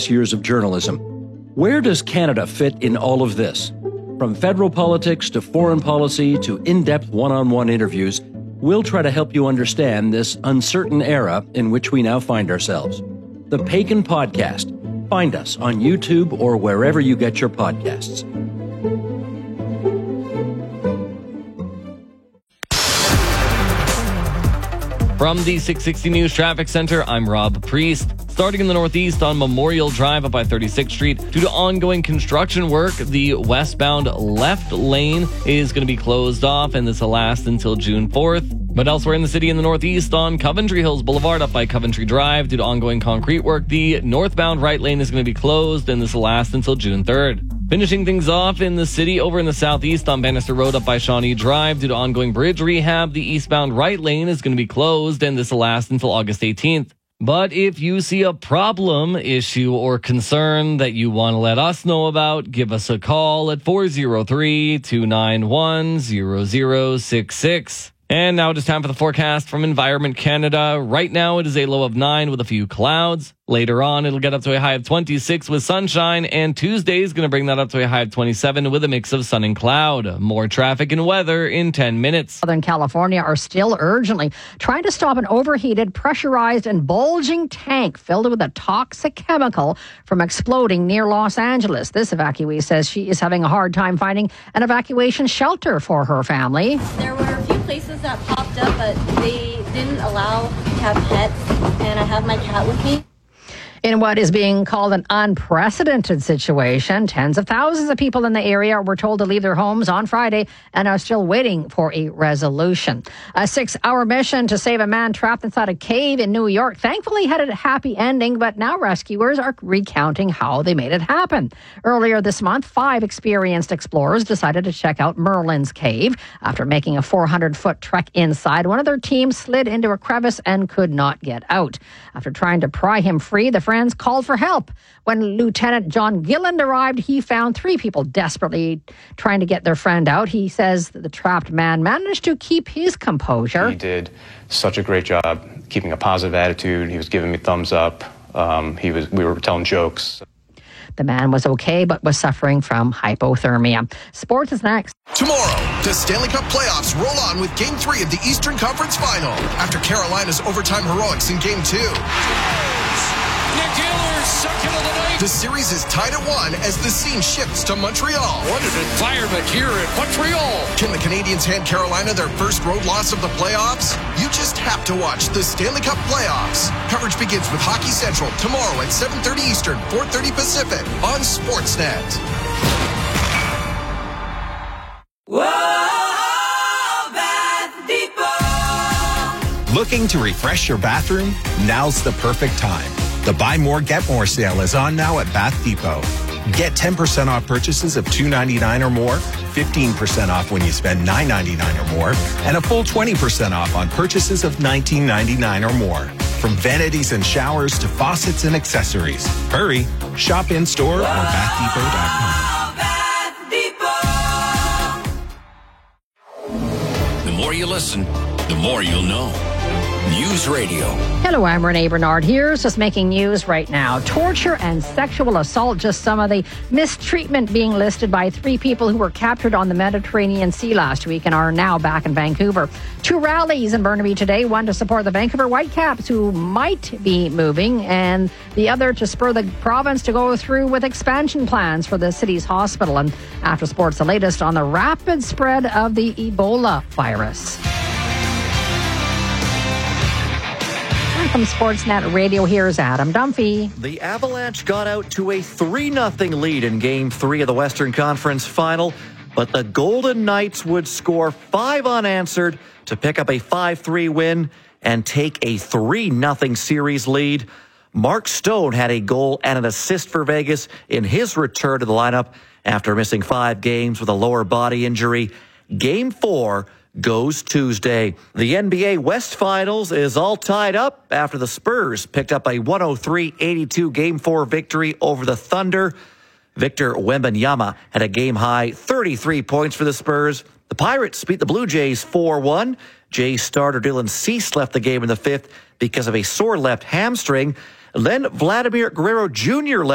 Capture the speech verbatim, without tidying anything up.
thirty-six years of journalism. Where does Canada fit in all of this? From federal politics to foreign policy to in-depth one-on-one interviews, we'll try to help you understand this uncertain era in which we now find ourselves. The Pagan Podcast. Find us on YouTube or wherever you get your podcasts. From the six sixty News Traffic Center, I'm Rob Priest. Starting in the northeast on Memorial Drive up by thirty-sixth Street, due to ongoing construction work, the westbound left lane is going to be closed off, and this will last until June fourth. But elsewhere in the city in the northeast on Coventry Hills Boulevard up by Coventry Drive, due to ongoing concrete work, the northbound right lane is going to be closed, and this will last until June third. Finishing things off in the city over in the southeast on Bannister Road up by Shawnee Drive, due to ongoing bridge rehab, the eastbound right lane is going to be closed, and this will last until August eighteenth. But if you see a problem, issue, or concern that you want to let us know about, give us a call at four oh three, two nine one, zero zero six six. And now it is time for the forecast from Environment Canada. Right now it is a low of nine with a few clouds. Later on, it'll get up to a high of twenty-six with sunshine, and Tuesday is going to bring that up to a high of twenty-seven with a mix of sun and cloud. More traffic and weather in ten minutes. Southern California are still urgently trying to stop an overheated, pressurized, and bulging tank filled with a toxic chemical from exploding near Los Angeles. This evacuee says she is having a hard time finding an evacuation shelter for her family. There were a few places that popped up, but they didn't allow to have pets, and I have my cat with me. In what is being called an unprecedented situation, tens of thousands of people in the area were told to leave their homes on Friday and are still waiting for a resolution. A six-hour mission to save a man trapped inside a cave in New York thankfully had a happy ending, but now rescuers are recounting how they made it happen. Earlier this month, five experienced explorers decided to check out Merlin's Cave. After making a four hundred foot trek inside, one of their team slid into a crevice and could not get out. After trying to pry him free, the friends called for help. When Lieutenant John Gilland arrived, he found three people desperately trying to get their friend out. He says that the trapped man managed to keep his composure. He did such a great job keeping a positive attitude. He was giving me thumbs up. Um, he was. We were telling jokes. The man was okay, but was suffering from hypothermia. Sports is next. Tomorrow, the Stanley Cup playoffs roll on with Game three of the Eastern Conference Final after Carolina's overtime heroics in Game two. Nick Taylor, second of the night. The series is tied at one as the scene shifts to Montreal. What an environment here in Montreal. Can the Canadiens hand Carolina their first road loss of the playoffs? You just have to watch the Stanley Cup playoffs. Coverage begins with Hockey Central tomorrow at seven thirty Eastern, four thirty Pacific on Sportsnet. Whoa, Bath Depot. Looking to refresh your bathroom? Now's the perfect time. The Buy More, Get More sale is on now at Bath Depot. Get ten percent off purchases of two ninety-nine or more, fifteen percent off when you spend nine ninety-nine or more, and a full twenty percent off on purchases of nineteen ninety-nine or more. From vanities and showers to faucets and accessories. Hurry, shop in-store or bath depot dot com. Bath Depot. The more you listen, the more you'll know. News Radio. Hello, I'm Renee Bernard. Here's just making news right now. Torture and sexual assault, just some of the mistreatment being listed by three people who were captured on the Mediterranean Sea last week and are now back in Vancouver. Two rallies in Burnaby today, one to support the Vancouver Whitecaps who might be moving, and the other to spur the province to go through with expansion plans for the city's hospital. And after sports, the latest on the rapid spread of the Ebola virus. From Sportsnet Radio, here's Adam Dunphy. The Avalanche got out to a three nothing lead in Game three of the Western Conference Final, but the Golden Knights would score five unanswered to pick up a five three win and take a three nothing series lead. Mark Stone had a goal and an assist for Vegas in his return to the lineup after missing five games with a lower body injury. Game four goes Tuesday. The N B A West Finals is all tied up after the Spurs picked up a one oh three eighty-two Game four victory over the Thunder. Victor Wembanyama had a game-high thirty-three points for the Spurs. The Pirates beat the Blue Jays four one. Jays starter Dylan Cease left the game in the fifth because of a sore left hamstring. And then Vladimir Guerrero Junior left